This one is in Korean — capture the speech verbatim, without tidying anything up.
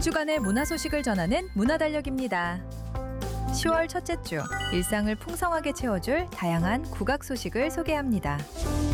주간의 문화 소식을 전하는 문화달력입니다. 시월 첫째 주, 일상을 풍성하게 채워줄 다양한 국악 소식을 소개합니다.